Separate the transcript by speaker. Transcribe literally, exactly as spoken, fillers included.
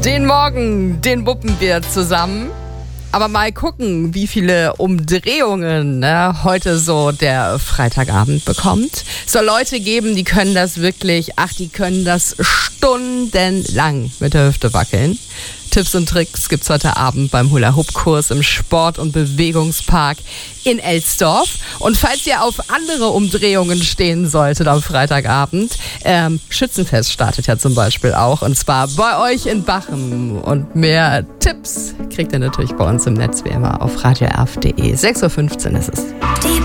Speaker 1: Den Morgen, den wuppen wir zusammen. Aber mal gucken, wie viele Umdrehungen ne, heute so der Freitagabend bekommt. Es soll Leute geben, die können das wirklich, ach, die können das stundenlang mit der Hüfte wackeln. Tipps und Tricks gibt's heute Abend beim Hula-Hoop-Kurs im Sport- und Bewegungspark in Elsdorf. Und falls ihr auf andere Umdrehungen stehen solltet am Freitagabend, ähm, Schützenfest startet ja zum Beispiel auch. Und zwar bei euch in Bachem. Und mehr Tipps kriegt ihr natürlich bei uns im Netz wie immer auf radio r f punkt d e. sechs Uhr fünfzehn ist es.